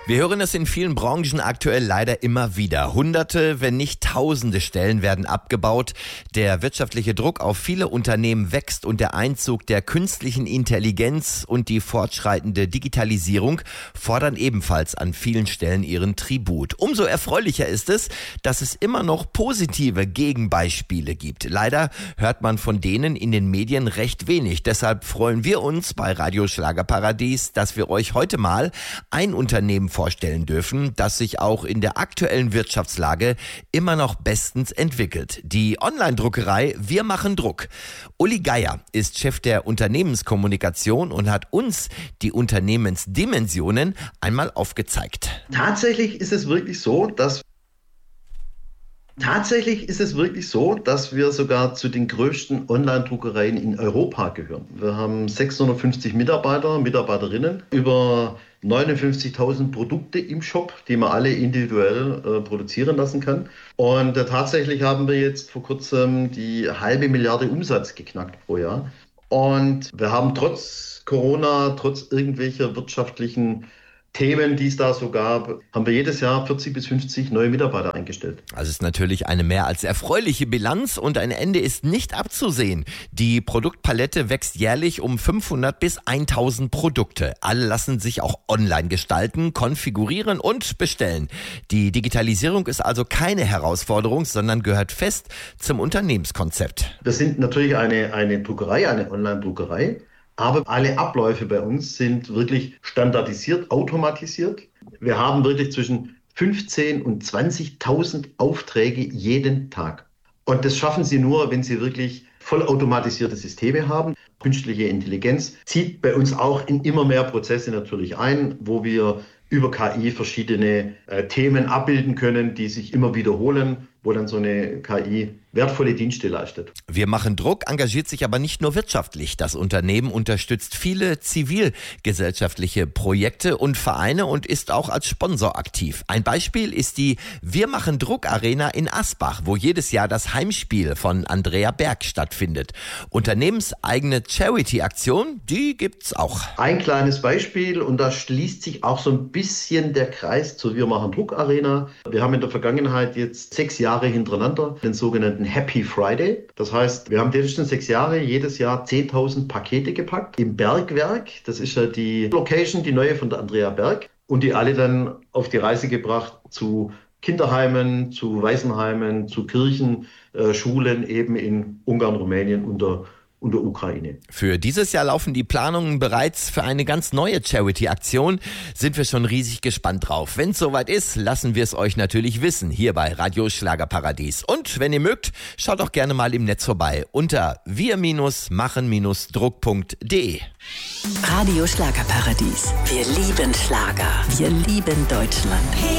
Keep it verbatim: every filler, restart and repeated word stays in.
Wir hören es in vielen Branchen aktuell leider immer wieder. Hunderte, wenn nicht Tausende Stellen werden abgebaut. Der wirtschaftliche Druck auf viele Unternehmen wächst und der Einzug der künstlichen Intelligenz und die fortschreitende Digitalisierung fordern ebenfalls an vielen Stellen ihren Tribut. Umso erfreulicher ist es, dass es immer noch positive Gegenbeispiele gibt. Leider hört man von denen in den Medien recht wenig. Deshalb freuen wir uns bei Radio Schlagerparadies, dass wir euch heute mal ein Unternehmen vorstellen dürfen, das sich auch in der aktuellen Wirtschaftslage immer noch bestens entwickelt. Die Online-Druckerei Wir machen Druck. Uli Geier ist Chef der Unternehmenskommunikation und hat uns die Unternehmensdimensionen einmal aufgezeigt. Tatsächlich ist es wirklich so, dass Tatsächlich ist es wirklich so, dass wir sogar zu den größten Online-Druckereien in Europa gehören. Wir haben sechshundertfünfzig Mitarbeiter, Mitarbeiterinnen, über neunundfünfzigtausend Produkte im Shop, die man alle individuell äh, produzieren lassen kann. Und äh, tatsächlich haben wir jetzt vor kurzem die halbe Milliarde Umsatz geknackt pro Jahr. Und wir haben trotz Corona, trotz irgendwelcher wirtschaftlichen Themen, die es da so gab, haben wir jedes Jahr vierzig bis fünfzig neue Mitarbeiter eingestellt. Also ist natürlich eine mehr als erfreuliche Bilanz und ein Ende ist nicht abzusehen. Die Produktpalette wächst jährlich um fünfhundert bis tausend Produkte. Alle lassen sich auch online gestalten, konfigurieren und bestellen. Die Digitalisierung ist also keine Herausforderung, sondern gehört fest zum Unternehmenskonzept. Wir sind natürlich eine, eine Druckerei, eine Online-Druckerei. Aber alle Abläufe bei uns sind wirklich standardisiert, automatisiert. Wir haben wirklich zwischen fünfzehntausend und zwanzigtausend Aufträge jeden Tag. Und das schaffen Sie nur, wenn Sie wirklich vollautomatisierte Systeme haben. Künstliche Intelligenz zieht bei uns auch in immer mehr Prozesse natürlich ein, wo wir über K I verschiedene äh, Themen abbilden können, die sich immer wiederholen, wo dann so eine K I wertvolle Dienste leistet. Wir machen Druck engagiert sich aber nicht nur wirtschaftlich. Das Unternehmen unterstützt viele zivilgesellschaftliche Projekte und Vereine und ist auch als Sponsor aktiv. Ein Beispiel ist die Wir machen Druck Arena in Asbach, wo jedes Jahr das Heimspiel von Andrea Berg stattfindet. Unternehmenseigene Charity-Aktion, die gibt's auch. Ein kleines Beispiel und da schließt sich auch so ein bisschen der Kreis zur Wir machen Druck Arena. Wir haben in der Vergangenheit jetzt sechs Jahre hintereinander den sogenannten Happy Friday. Das heißt, wir haben die letzten sechs Jahre jedes Jahr zehntausend Pakete gepackt im Bergwerk. Das ist ja die Location, die neue von der Andrea Berg. Und die alle dann auf die Reise gebracht zu Kinderheimen, zu Waisenheimen, zu Kirchen, äh, Schulen eben in Ungarn, Rumänien und der und der Ukraine. Für dieses Jahr laufen die Planungen bereits für eine ganz neue Charity-Aktion. Sind wir schon riesig gespannt drauf. Wenn es soweit ist, lassen wir es euch natürlich wissen, hier bei Radio Schlagerparadies. Und wenn ihr mögt, schaut auch gerne mal im Netz vorbei unter wir machen druck punkt de. Radio Schlagerparadies. Wir lieben Schlager. Wir lieben Deutschland.